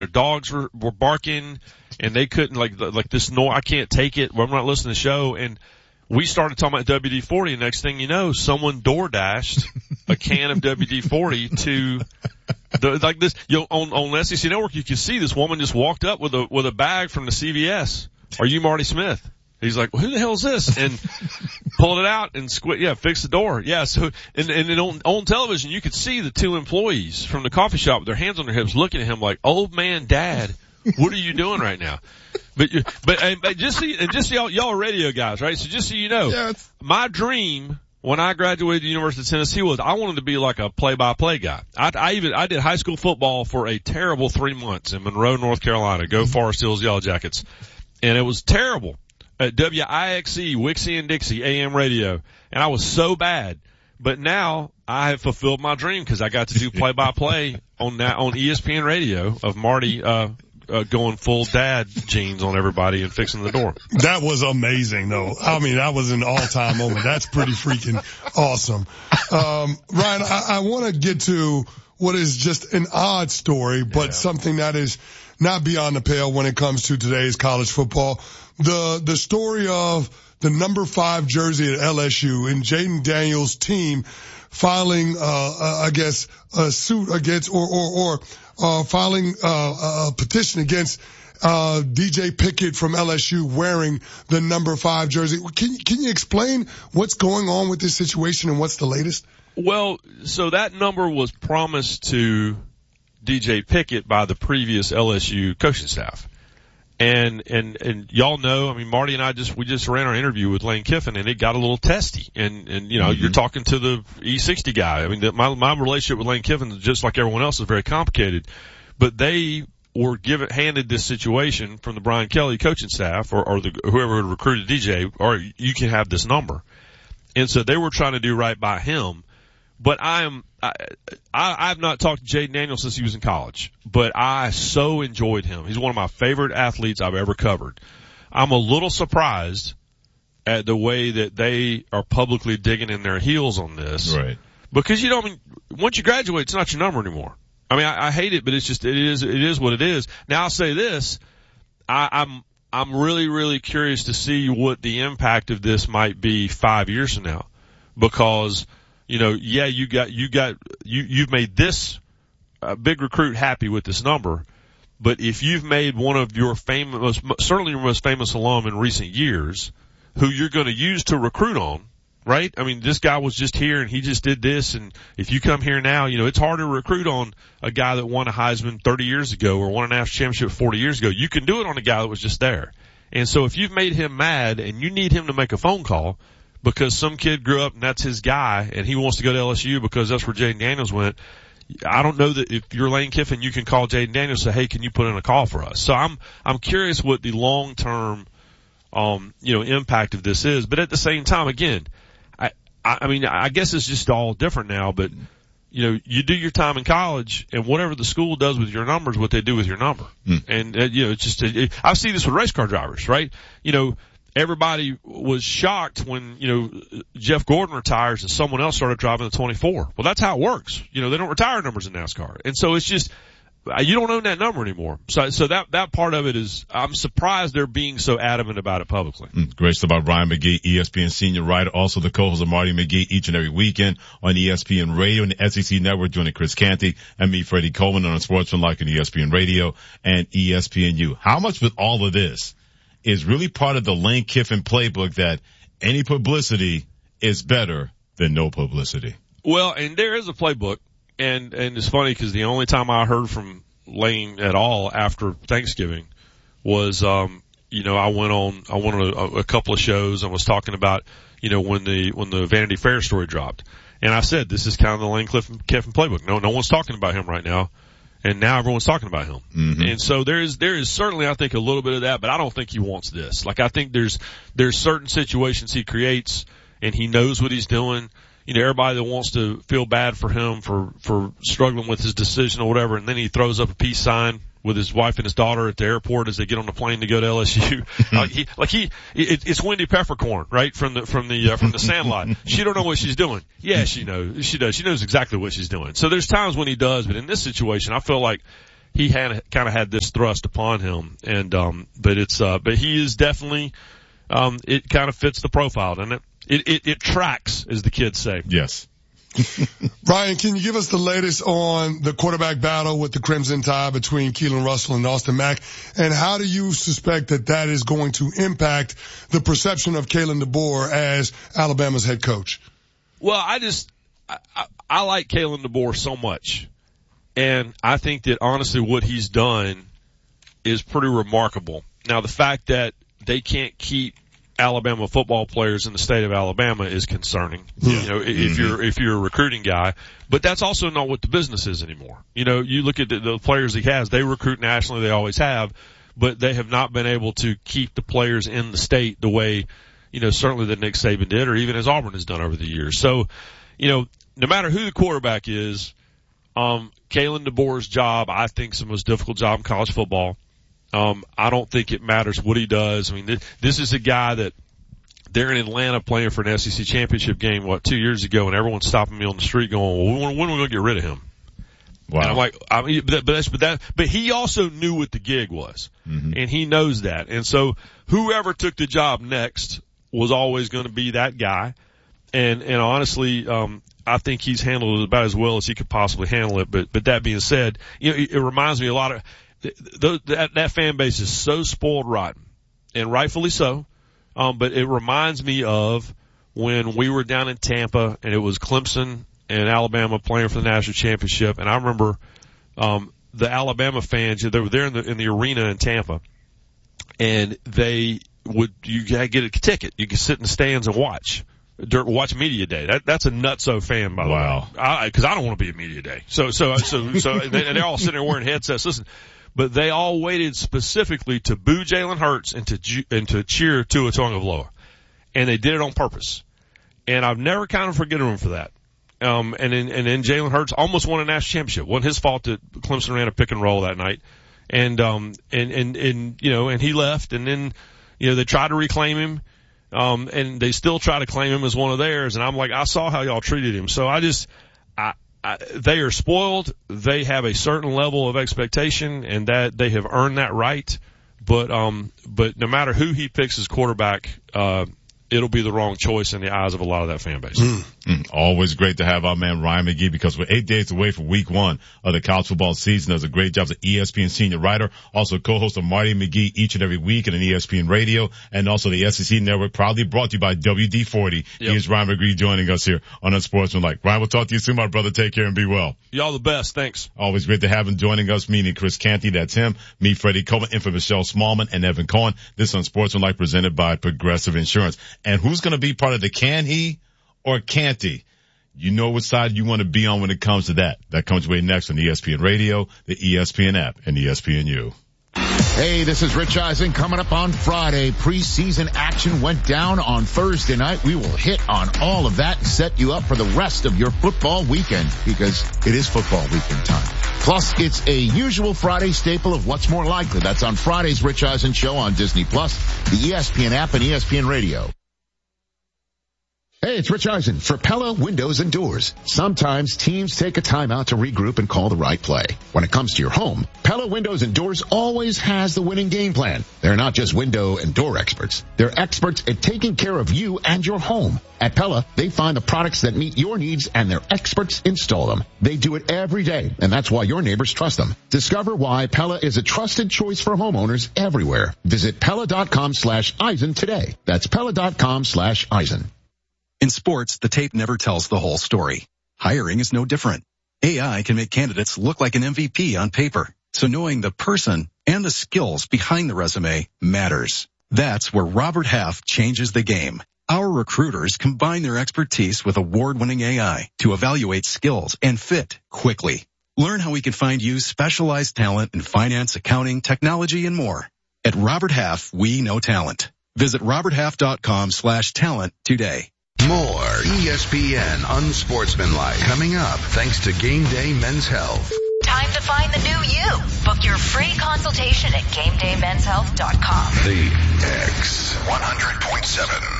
Their dogs were barking, and they couldn't, like this noise. I can't take it. I'm not listening to the show. And we started talking about WD-40, and next thing you know, someone door dashed a can of WD-40 to like this. On SEC Network, you can see this woman just walked up with a bag from the CVS. Are you Marty Smith? He's like, well, who the hell is this? And pulled it out and fix the door. Yeah, so, and on television, you could see the two employees from the coffee shop with their hands on their hips looking at him like, old man dad, what are you doing right now? But just so y'all are radio guys, right? So just so you know, my dream when I graduated the University of Tennessee was I wanted to be like a play-by-play guy. I did high school football for a terrible 3 months in Monroe, North Carolina. Go Forest Hills Yellow Jackets. And it was terrible. At WIXE, Wixie and Dixie AM radio, and I was so bad. But now I have fulfilled my dream because I got to do play-by-play on ESPN radio of Marty going full dad jeans on everybody and fixing the door. That was amazing, though. I mean, that was an all-time moment. That's pretty freaking awesome. Ryan, I want to get to what is just an odd story, but something that is not beyond the pale when it comes to today's college football. The story of the number 5 jersey at LSU and Jaden Daniels' team filing, a suit against or filing a petition against DJ Pickett from LSU wearing the number 5 jersey. Can you explain what's going on with this situation and what's the latest? Well, so that number was promised to DJ Pickett by the previous LSU coaching staff. And y'all know, I mean, Marty and we just ran our interview with Lane Kiffin and it got a little testy. And you're talking to the E60 guy. I mean, my relationship with Lane Kiffin, just like everyone else, is very complicated. But they were handed this situation from the Brian Kelly coaching staff or whoever had recruited DJ, or you can have this number. And so they were trying to do right by him. But I've not talked to Jaden Daniels since he was in college, but I so enjoyed him. He's one of my favorite athletes I've ever covered. I'm a little surprised at the way that they are publicly digging in their heels on this. Right. Because once you graduate, it's not your number anymore. I mean, I hate it, but it's just, it is what it is. Now I'll say this, I'm really, really curious to see what the impact of this might be 5 years from now. Because, you've made this big recruit happy with this number, but if you've made one of your certainly your most famous alum in recent years, who you're going to use to recruit on, right? I mean, this guy was just here and he just did this, and if you come here now, it's hard to recruit on a guy that won a Heisman 30 years ago or won a national championship 40 years ago. You can do it on a guy that was just there. And so if you've made him mad and you need him to make a phone call, because some kid grew up and that's his guy and he wants to go to LSU because that's where Jaden Daniels went. I don't know that if you're Lane Kiffin, you can call Jaden Daniels and say, hey, can you put in a call for us? So I'm curious what the long-term, impact of this is. But at the same time, again, I mean, I guess it's just all different now, but you do your time in college and whatever the school does with your number is what they do with your number. And, it's just, I see this with race car drivers, right? Everybody was shocked when, Jeff Gordon retires and someone else started driving the 24. Well, that's how it works. They don't retire numbers in NASCAR. And so it's just, you don't own that number anymore. So that part of it is, I'm surprised they're being so adamant about it publicly. Great stuff about Ryan McGee, ESPN senior writer, also the co-host of Marty McGee each and every weekend on ESPN Radio and the SEC Network, joining Chris Canty and me, Freddie Coleman, on Sportsman Like on ESPN Radio and ESPNU. How much with all of this is really part of the Lane Kiffin playbook that any publicity is better than no publicity? Well, and there is a playbook, and it's funny because the only time I heard from Lane at all after Thanksgiving was, I went on a couple of shows and was talking about, when the Vanity Fair story dropped. And I said, this is kind of the Lane Kiffin playbook. No one's talking about him right now. And now everyone's talking about him. Mm-hmm. And so there is certainly, I think, a little bit of that, but I don't think he wants this. Like, I think there's certain situations he creates and he knows what he's doing. Everybody that wants to feel bad for him for struggling with his decision or whatever, and then he throws up a peace sign with his wife and his daughter at the airport as they get on the plane to go to LSU. It's Wendy Peppercorn, right? From the Sandlot. She don't know what she's doing. Yeah, she knows. She does. She knows exactly what she's doing. So there's times when he does, but in this situation, I feel like he kind of had this thrust upon him. And, but he is definitely, it kind of fits the profile, doesn't it? It tracks, as the kids say. Yes. Ryan, can you give us the latest on the quarterback battle with the Crimson Tide between Keelan Russell and Austin Mack? And how do you suspect that is going to impact the perception of Kalen DeBoer as Alabama's head coach? Well, I like Kalen DeBoer so much. And I think that honestly what he's done is pretty remarkable. Now, the fact that they can't keep Alabama football players in the state of Alabama is concerning. You know, if you're a recruiting guy, but that's also not what the business is anymore. You know, you look at the players he has, they recruit nationally, they always have, but they have not been able to keep the players in the state the way, you know, certainly that Nick Saban did, or even as Auburn has done over the years. So, you know, no matter who the quarterback is, Kalen DeBoer's job, I think, is the most difficult job in college football. I don't think it matters what he does. I mean, this is a guy that they're in Atlanta playing for an SEC championship game, 2 years ago, and everyone's stopping me on the street going, well, when are we going to get rid of him? Wow. And I'm like, but he also knew what the gig was, and he knows that. And so whoever took the job next was always going to be that guy. And honestly, I think he's handled it about as well as he could possibly handle it. But that being said, you know, it reminds me a lot of, that fan base is so spoiled rotten, and rightfully so. But it reminds me of when we were down in Tampa and it was Clemson and Alabama playing for the national championship. And I remember, the Alabama fans, they were there in the arena in Tampa, and you gotta get a ticket. You can sit in the stands and watch media day. That's a nutso fan, by the way. Cause I don't want to be at media day. So, and they're all sitting there wearing headsets. Listen. But they all waited specifically to boo Jalen Hurts and to cheer Tua Tagovailoa. And they did it on purpose. And I've never kind of forgiven them for that. And then Jalen Hurts almost won a national championship. It wasn't his fault that Clemson ran a pick and roll that night. And you know, and he left, and then, you know, they tried to reclaim him. And they still try to claim him as one of theirs. And I'm like, I saw how y'all treated him. So they are spoiled. They have a certain level of expectation, and that they have earned that right. But no matter who he picks as quarterback, it'll be the wrong choice in the eyes of a lot of that fan base. Always great to have our man Ryan McGee, because we're 8 days away from week 1 of the college football season. Does a great job as an ESPN senior writer, also co-host of Marty McGee each and every week on ESPN Radio, and also the SEC Network, proudly brought to you by WD-40. Yep. Here's Ryan McGee joining us here on Unsportsmanlike. Ryan, we'll talk to you soon, my brother. Take care and be well. Y'all the best. Thanks. Always great to have him joining us, meaning Chris Canty, that's him, me, Freddie Coleman, in for Michelle Smallman and Evan Cohen. This Unsportsmanlike presented by Progressive Insurance. And who's going to be part of the can he or can't he? You know what side you want to be on when it comes to that. That comes your way next on ESPN Radio, the ESPN app, and ESPNU. Hey, this is Rich Eisen. Coming up on Friday, preseason action went down on Thursday night. We will hit on all of that and set you up for the rest of your football weekend, because it is football weekend time. Plus, it's a usual Friday staple of What's More Likely. That's on Friday's Rich Eisen Show on Disney+, the ESPN app, and ESPN Radio. Hey, it's Rich Eisen for Pella Windows and Doors. Sometimes teams take a timeout to regroup and call the right play. When it comes to your home, Pella Windows and Doors always has the winning game plan. They're not just window and door experts. They're experts at taking care of you and your home. At Pella, they find the products that meet your needs, and their experts install them. They do it every day, and that's why your neighbors trust them. Discover why Pella is a trusted choice for homeowners everywhere. Visit Pella.com/Eisen today. That's Pella.com/Eisen. In sports, the tape never tells the whole story. Hiring is no different. AI can make candidates look like an MVP on paper. So knowing the person and the skills behind the resume matters. That's where Robert Half changes the game. Our recruiters combine their expertise with award-winning AI to evaluate skills and fit quickly. Learn how we can find you specialized talent in finance, accounting, technology, and more. At Robert Half, we know talent. Visit roberthalf.com/talent today. More ESPN Unsportsmanlike coming up thanks to Game Day Men's Health. Time to find the new you. Book your free consultation at GameDayMen'sHealth.com. The X 100.7.